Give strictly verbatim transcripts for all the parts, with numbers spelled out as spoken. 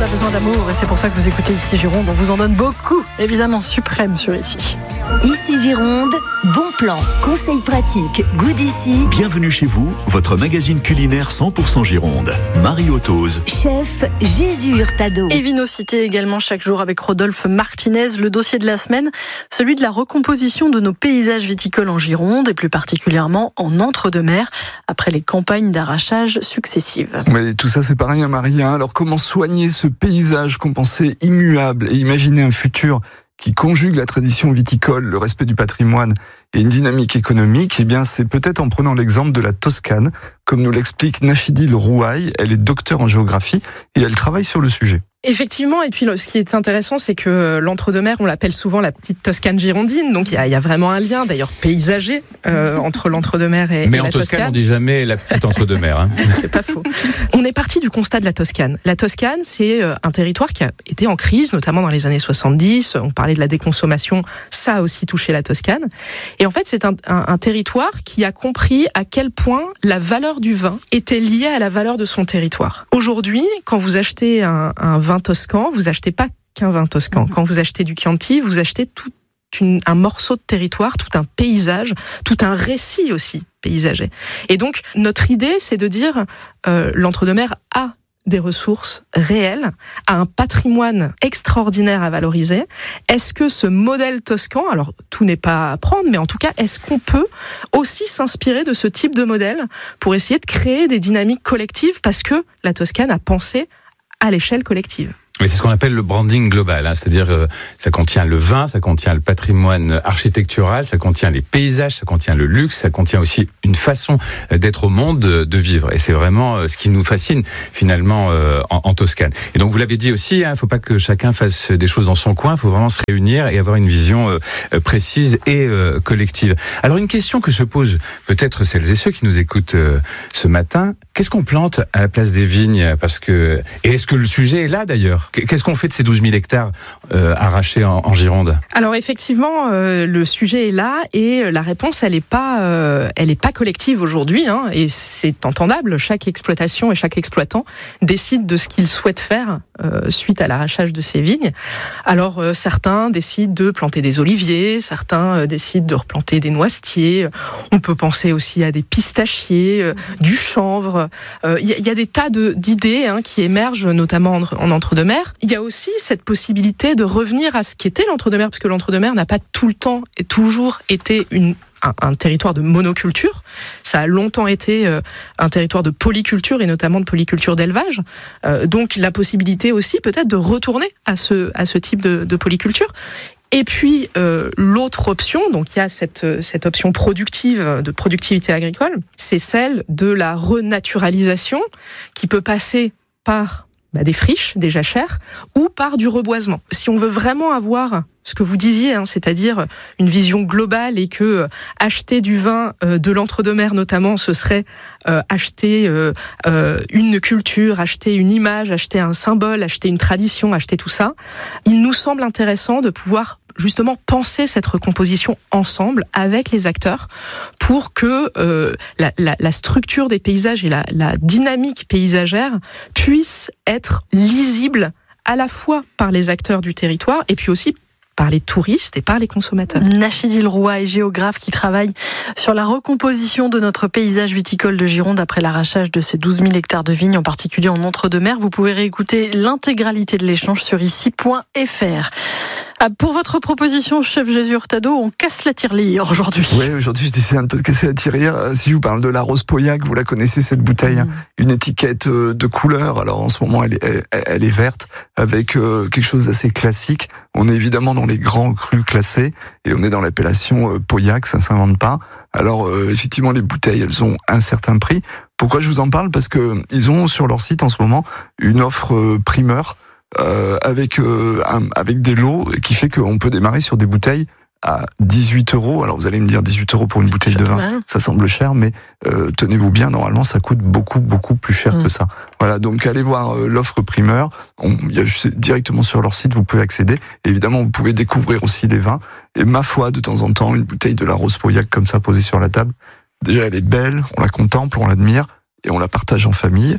besoin d'amour et c'est pour ça que vous écoutez Ici Gironde. On vous en donne beaucoup, évidemment, suprême sur Ici. Ici Gironde, bon plan, conseils pratiques, goût d'ici. Bienvenue chez vous, votre magazine culinaire cent pour cent Gironde. Marie Ottoz. Chef Jésus Hurtado. Et Vinocité également chaque jour avec Rodolphe Martinez. Le dossier de la semaine, celui de la recomposition de nos paysages viticoles en Gironde et plus particulièrement en Entre-deux-Mers après les campagnes d'arrachage successives. Mais tout ça c'est pareil, hein, Marie. Hein. Alors comment soigner ce paysage qu'on pensait immuable et imaginer un futur qui conjugue la tradition viticole, le respect du patrimoine et une dynamique économique, eh bien, c'est peut-être en prenant l'exemple de la Toscane, comme nous l'explique Nachidil Rouaille. Elle est docteure en géographie et elle travaille sur le sujet. Effectivement, et puis ce qui est intéressant, c'est que l'Entre-deux-Mers, on l'appelle souvent la petite Toscane girondine, donc il y a, il y a vraiment un lien, d'ailleurs paysager, euh, entre l'Entre-deux-Mers et, Mais et la en Toscane, Toscane. on dit jamais la petite Entre-deux-Mers. Hein. C'est pas faux. On est parti du constat de la Toscane. La Toscane, c'est un territoire qui a été en crise, notamment dans les années soixante-dix. On parlait de la déconsommation, ça a aussi touché la Toscane. Et en fait, c'est un, un, un territoire qui a compris à quel point la valeur du vin était liée à la valeur de son territoire. Aujourd'hui, quand vous achetez un, un vin toscan, vous achetez pas qu'un vin toscan. Quand vous achetez du Chianti, vous achetez tout une, un morceau de territoire, tout un paysage, tout un récit aussi paysager. Et donc, notre idée, c'est de dire euh, l'Entre-deux-Mers a des ressources réelles, a un patrimoine extraordinaire à valoriser. Est-ce que ce modèle toscan, alors tout n'est pas à prendre, mais en tout cas, est-ce qu'on peut aussi s'inspirer de ce type de modèle pour essayer de créer des dynamiques collectives, parce que la Toscane a pensé à l'échelle collective. Mais c'est ce qu'on appelle le branding global, hein. C'est-à-dire euh, ça contient le vin, ça contient le patrimoine architectural, ça contient les paysages, ça contient le luxe, ça contient aussi une façon d'être au monde, de vivre. Et c'est vraiment euh, ce qui nous fascine finalement euh, en, en Toscane. Et donc vous l'avez dit aussi, il hein, ne faut pas que chacun fasse des choses dans son coin, il faut vraiment se réunir et avoir une vision euh, précise et euh, collective. Alors une question que se posent peut-être celles et ceux qui nous écoutent euh, ce matin, qu'est-ce qu'on plante à la place des vignes ? Parce que et est-ce que le sujet est là d'ailleurs ? Qu'est-ce qu'on fait de ces douze mille hectares euh, arrachés en, en Gironde ? Alors effectivement, euh, le sujet est là et la réponse, elle n'est pas, euh, elle est pas collective aujourd'hui, hein, et c'est entendable. Chaque exploitation et chaque exploitant décide de ce qu'il souhaite faire euh, suite à l'arrachage de ses vignes. Alors euh, certains décident de planter des oliviers, certains euh, décident de replanter des noisetiers. On peut penser aussi à des pistachiers, euh, du chanvre. Il euh, y, y a des tas de, d'idées hein, qui émergent, notamment en, en Entre-deux-Mers. Il y a aussi cette possibilité de revenir à ce qu'était l'Entre-deux-Mers, parce que l'Entre-deux-Mers n'a pas tout le temps et toujours été une Un, un territoire de monoculture. Ça a longtemps été euh, un territoire de polyculture et notamment de polyculture d'élevage. Euh, donc la possibilité aussi peut-être de retourner à ce, à ce type de, de polyculture. Et puis euh, l'autre option, donc il y a cette, cette option productive, de productivité agricole, c'est celle de la renaturalisation qui peut passer par bah, des friches, des jachères, ou par du reboisement. Si on veut vraiment avoir ce que vous disiez, hein, c'est-à-dire une vision globale et que euh, acheter du vin euh, de l'Entre-deux-Mers notamment, ce serait euh, acheter euh, euh, une culture, acheter une image, acheter un symbole, acheter une tradition, acheter tout ça. Il nous semble intéressant de pouvoir justement penser cette recomposition ensemble avec les acteurs pour que euh, la, la, la structure des paysages et la, la dynamique paysagère puissent être lisibles à la fois par les acteurs du territoire et puis aussi par les touristes et par les consommateurs. Nachidil Rouaille, géographe qui travaille sur la recomposition de notre paysage viticole de Gironde après l'arrachage de ces douze mille hectares de vignes, en particulier en Entre-deux-Mers. Vous pouvez réécouter l'intégralité de l'échange sur ici point f r. Pour votre proposition, chef Jésus Hurtado, on casse la tirelire aujourd'hui. Oui, aujourd'hui, je décide un peu de casser la tirelire. Si je vous parle de la Rose Pauillac, vous la connaissez, cette bouteille, mmh. une étiquette de couleur. Alors, en ce moment, elle est, elle, elle est verte, avec euh, quelque chose d'assez classique. On est évidemment dans les grands crus classés, et on est dans l'appellation euh, Pauillac, ça s'invente pas. Alors, euh, effectivement, les bouteilles, elles ont un certain prix. Pourquoi je vous en parle ? Parce que ils ont sur leur site, en ce moment, une offre euh, primeur, Euh, avec euh, un, avec des lots qui fait qu'on peut démarrer sur des bouteilles à dix-huit euros. Alors vous allez me dire dix-huit euros pour une bouteille de vin, ça semble cher, mais euh, tenez-vous bien, normalement ça coûte beaucoup beaucoup plus cher mmh. que ça. Voilà, donc allez voir euh, l'offre primeur. On, y a juste, directement sur leur site, vous pouvez accéder. Et évidemment, vous pouvez découvrir aussi les vins. Et ma foi, de temps en temps, une bouteille de la Rose Pauillac comme ça posée sur la table. Déjà, elle est belle, on la contemple, on l'admire et on la partage en famille.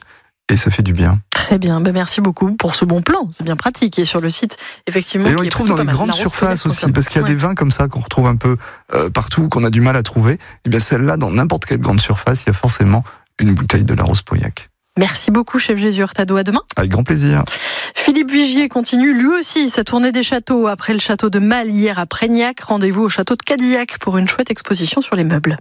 et ça fait du bien. Très bien, ben merci beaucoup pour ce bon plan, c'est bien pratique. Et sur le site, effectivement... Et on y trouve dans les grandes surfaces aussi, parce qu'il y a ouais. des vins comme ça qu'on retrouve un peu euh, partout, qu'on a du mal à trouver. Et bien celle-là, dans n'importe quelle grande surface, il y a forcément une bouteille de la Rose Pauillac. Merci beaucoup, chef Jésus Hurtado. À demain. Avec grand plaisir. Philippe Vigier continue lui aussi sa tournée des châteaux. Après le château de Mal hier à Prégnac, rendez-vous au château de Cadillac pour une chouette exposition sur les meubles.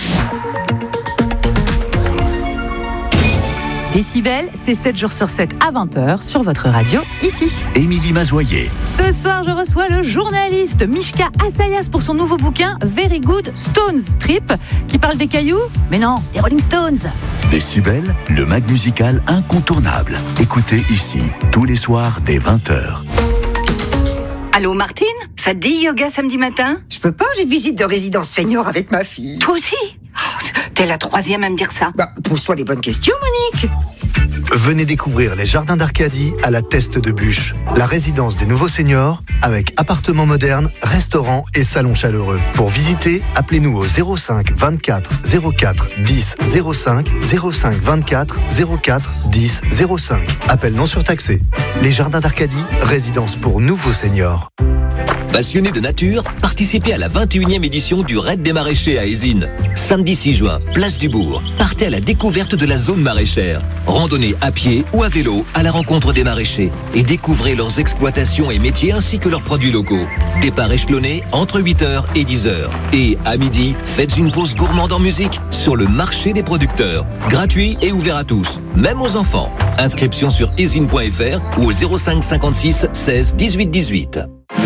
Décibel, c'est sept jours sur sept à vingt heures sur votre radio, ici. Émilie Mazoyer. Ce soir, je reçois le journaliste Mishka Assayas pour son nouveau bouquin Very Good Stones Trip, qui parle des cailloux, mais non, des Rolling Stones. Décibel, le mag musical incontournable. Écoutez ici, tous les soirs dès vingt heures. Allô Martine, ça te dit yoga samedi matin? Je peux pas, j'ai visite de résidence senior avec ma fille. Toi aussi? Oh, t'es la troisième à me dire ça. Bah, pose-toi les bonnes questions, Monique. Venez découvrir les jardins d'Arcadie à la Teste de Bûche, la résidence des nouveaux seniors avec appartements modernes, restaurants et salons chaleureux. Pour visiter, appelez-nous au zéro cinq vingt-quatre zéro quatre dix zéro cinq zéro cinq vingt-quatre zéro quatre dix zéro cinq. Appel non surtaxé. Les jardins d'Arcadie, résidence pour nouveaux seniors. Passionnés de nature, participez à la vingt et unième édition du Raid des Maraîchers à Ézines. Samedi six juin, place du Bourg. Partez à la découverte de la zone maraîchère. Randonnez à pied ou à vélo à la rencontre des maraîchers et découvrez leurs exploitations et métiers ainsi que leurs produits locaux. Départ échelonné entre huit heures et dix heures. Et à midi, faites une pause gourmande en musique sur le marché des producteurs. Gratuit et ouvert à tous, même aux enfants. Inscription sur ezine point f r ou au zéro cinq cinquante-six seize dix-huit dix-huit.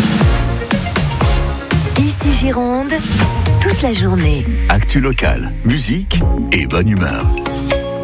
Ici Gironde, toute la journée. Actu locale, musique et bonne humeur.